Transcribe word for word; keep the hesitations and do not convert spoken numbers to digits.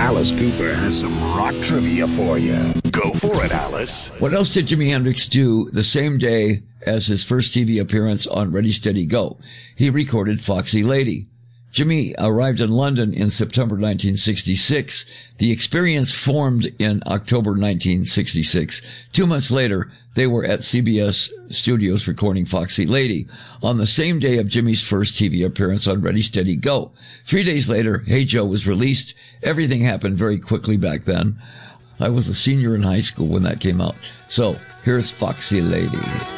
Alice Cooper has some rock trivia for you. Go for it, Alice. What else did Jimi Hendrix do the same day as his first T V appearance on Ready, Steady, Go? He recorded Foxy Lady. Jimmy arrived in London in September nineteen sixty-six. The Experience formed in October nineteen sixty-six. Two months later, they were at C B S Studios recording Foxy Lady on the same day of Jimmy's first T V appearance on Ready, Steady, Go. Three days later, Hey Joe was released. Everything happened very quickly back then. I was a senior in high school when that came out. So, here's Foxy Lady.